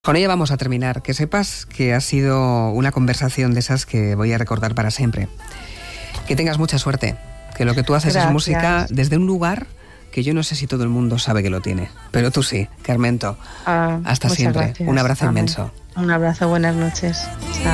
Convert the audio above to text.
Con ella vamos a terminar. Que sepas que ha sido una conversación de esas que voy a recordar para siempre. Que tengas mucha suerte. Que lo que tú haces es música desde un lugar que yo no sé si todo el mundo sabe que lo tiene. Pero tú sí, Carmento. Hasta siempre. Gracias. Un abrazo inmenso. Un abrazo, buenas noches. Chao.